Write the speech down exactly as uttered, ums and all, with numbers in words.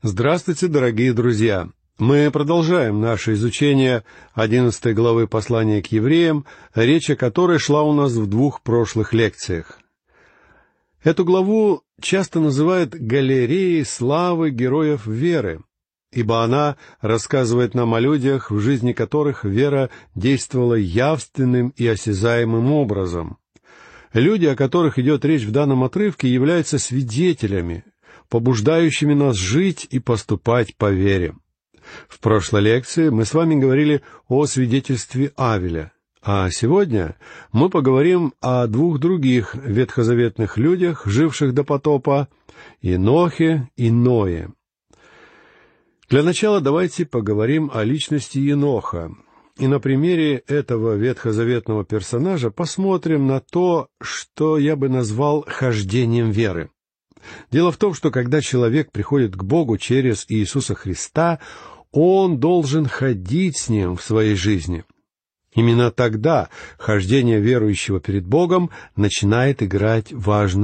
Здравствуйте, дорогие друзья! Мы продолжаем наше изучение одиннадцатой главы послания к евреям, речь о которой шла у нас в двух прошлых лекциях. Эту главу часто называют «галереей славы героев веры», ибо она рассказывает нам о людях, в жизни которых вера действовала явственным и осязаемым образом. Люди, о которых идет речь в данном отрывке, являются свидетелями, побуждающими нас жить и поступать по вере. В прошлой лекции мы с вами говорили о свидетельстве Авеля, а сегодня мы поговорим о двух других ветхозаветных людях, живших до потопа, Енохе и Ное. Для начала давайте поговорим о личности Еноха, и на примере этого ветхозаветного персонажа посмотрим на то, что я бы назвал хождением веры. Дело в том, что когда человек приходит к Богу через Иисуса Христа, он должен ходить с Ним в своей жизни. Именно тогда хождение верующего перед Богом начинает играть важную